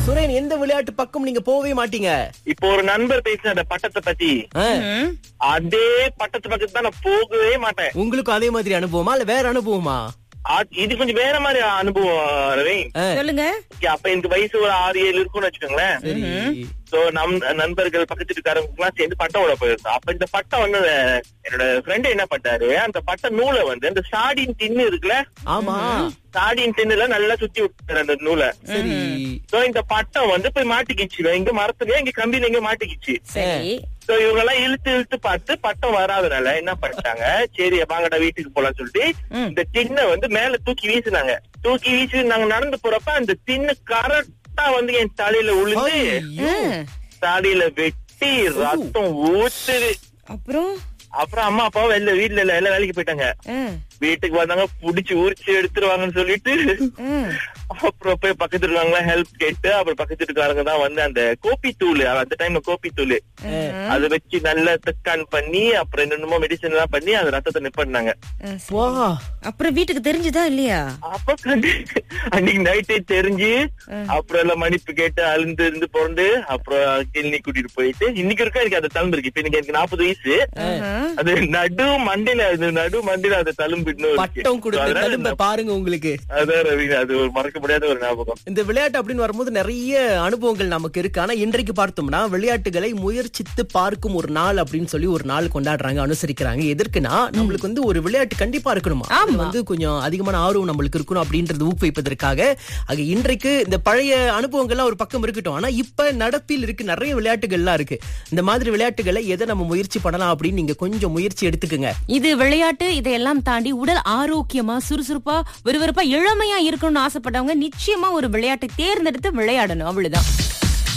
சுரேன், எந்த விளையாட்டு பக்கம் நீங்க போகவே மாட்டீங்க? இப்போ ஒரு நண்பர் பேசின அந்த பட்டத்தை பத்தி, ஆ, அதே பட்டத்து பக்கத்து தான் நான் போகவே மாட்டேன். உங்களுக்கும் அதே மாதிரி அனுபவமா இல்ல வேற அனுபவமா? இது கொஞ்சம் வேற மாதிரி அனுபவம் ரவி. சொல்லுங்க. Okay, அப்ப எனக்கு வயசு ஒரு 6-7 இருக்கும்னு வச்சுக்கோங்களேன். சரி. சோ நண்பர்கள் பக்கத்து வீட்டுக்காரங்க எல்லாம் சேர்ந்து பட்டம் விட போயிருந்தோம். அப்ப இந்த பட்டம் வந்து என்னோட ஃப்ரெண்ட் என்ன பண்ணாரு, அந்த பட்ட நூலை வந்து அந்த சாடின் டின்னு இருக்குல்ல, ஆமா. சாடின் டின்னுல நல்லா சுத்தி விட்டாரு அந்த நூலை. சரி. சோ இந்த பட்டம் வந்து போய் மாட்டிக்கிச்சு, எங்க மரத்துல எங்க கம்பியில எங்க மாட்டிக்கிச்சு. சரி. சோ இவங்க எல்லாம் இழுத்து பார்த்து பட்டம் வராதனால என்ன பண்ணிட்டாங்க, சரி வாங்கடா வீட்டுக்கு போலாம்னு சொல்லிட்டு இந்த டின்ன வந்து மேல தூக்கி வீசினாங்க. தூக்கி வீசி நாங்க நடந்து போறப்ப அந்த டின்னு கரெக்டா வந்து என் தலையில உளுந்து தலையில வெட்டி ரத்தம் ஊத்துது. அப்புறம் அம்மா அப்பாவும் வீட்டுல எல்லாம் வேலைக்கு போயிட்டாங்க. வீட்டுக்கு வந்தாங்க, புடிச்சு உரிச்சு எடுத்துருவாங்கன்னு சொல்லிட்டு அப்புறம் போய் பக்கத்து இருக்காங்களா ஹெல்ப் கேட்டு, அப்புறம் பக்கத்து இருக்காரங்க தான் வந்து அந்த கோப்பி தூள், அந்த டைம்ல கோப்பி தூள் அதை வச்சு நல்லா ஸ்கேன் பண்ணி அப்புறம் என்னென்னமோ மெடிசன் எல்லாம் பண்ணி அந்த ரத்தத்தை நிப்பாட்டினாங்க. அப்புறம் வீட்டுக்கு தெரிஞ்சுதா இல்லையா? அப்ப அன்னைக்கு நைட்டே தெரிஞ்சு அப்புறம் எல்லாம் மன்னிப்பு கேட்டு அழுந்து இருந்து பிறந்து அப்புறம் கிளினிக் கூட்டிட்டு போயிட்டு இன்னைக்கு இருக்கா எனக்கு அந்த தழும்பு இருக்கு. இப்ப எனக்கு 40 வயசு. அது நடு மண்டையில அந்த தழும்பு பட்டம் கொடுத்து தழும்ப பாருங்க உங்களுக்கு. அதான் ரவி, அது ஒரு மறக்க முடியாத ஒரு ஞாபகம். இந்த விளையாட்டு அப்படின்னு வரும்போது நிறைய அனுபவங்கள் நமக்கு இருக்கு. ஆனா இன்றைக்கு பார்த்தோம்னா விளையாட்டுகளை முயற்சித்து பார்க்கும் ஒரு நாள் அப்படின்னு சொல்லி ஒரு நாள் கொண்டாடுறாங்க, அனுசரிக்கிறாங்க. எதற்குனா நம்மளுக்கு வந்து ஒரு விளையாட்டு கண்டிப்பா இருக்கணுமா, அது வந்து கொஞ்சம் அதிகமான ஆர்வம் நம்மளுக்கு இருக்கணும் அப்படின்றது ஊக்குவிப்பதற்காக. ஆக இன்றைக்கு இந்த பழைய அனுபவங்கள்லாம் ஒரு பக்கம் இருக்கட்டும், ஆனா இப்ப நடப்பில் இருக்கு நிறைய விளையாட்டுகள்லாம் இருக்கு. இந்த மாதிரி விளையாட்டுகளை எதை நம்ம முயற்சி பண்ணலாம் அப்படின்னு நீங்க கொஞ்சம் முயற்சி எடுத்துக்குங்க. இது விளையாட்டு, இதையெல்லாம் தாண்டி உடல் ஆரோக்கியமா சுறுசுறுப்பா விறுவிறுப்பா இளமையா இருக்கணும்னு ஆசைப்பட்டவங்க நிச்சயமா ஒரு விளையாட்டை தேர்ந்தெடுத்து விளையாடணும். அவ்வளவுதான்.